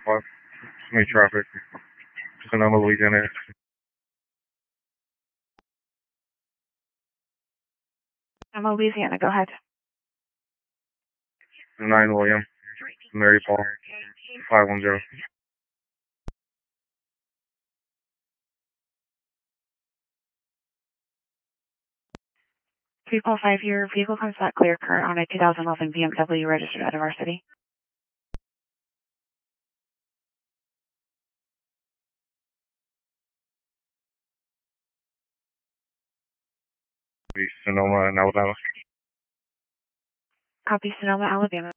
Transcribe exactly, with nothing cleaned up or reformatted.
five. Too many traffic. Sonoma, Louisiana. Sonoma, Louisiana, go ahead. nine William. Mary Paul. five one zero. three point five, your vehicle comes back clear current on a two thousand eleven B M W registered out of our city. Sonoma in Alabama. Copy, Sonoma, Alabama.